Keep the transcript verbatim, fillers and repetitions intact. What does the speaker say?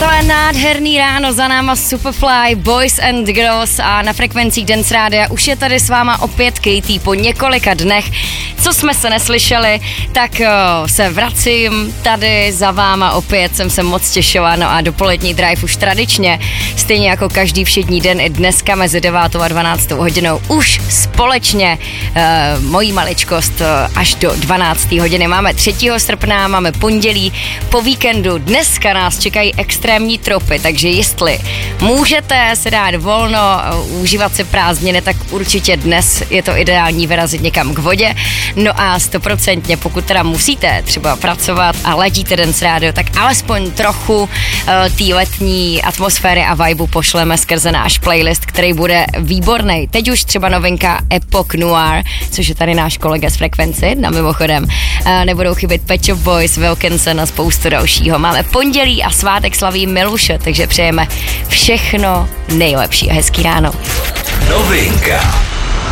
Tohle nádherný ráno, za náma Superfly, Boys and Girls a na frekvencích Dance Rádia už je tady s váma opět Katie po několika dnech. Co jsme se neslyšeli, tak o, se vracím tady za váma opět, jsem se moc těšila, no a dopolední drive už tradičně, stejně jako každý všední den i dneska mezi devátou a dvanáctou hodinou už společně e, mojí maličkost e, až do dvanácté hodiny. Máme třetího srpna, máme pondělí, po víkendu dneska nás čekají extrémní tropy, takže jestli můžete si dát volno, užívat si prázdniny, tak určitě dnes je to ideální vyrazit někam k vodě. No a stoprocentně, pokud teda musíte třeba pracovat a ladíte Dance Radio, tak alespoň trochu uh, té letní atmosféry a vibu pošleme skrze náš playlist, který bude výborný. Teď už třeba novinka Epoch Noir, což je tady náš kolega z Frekvenci, na mimochodem. Uh, nebudou chybět Pet Shop Boys, Wilkinson a spoustu dalšího. Máme pondělí a svátek slaví Miluše, takže přejeme všechno nejlepší a hezký ráno. Novinka.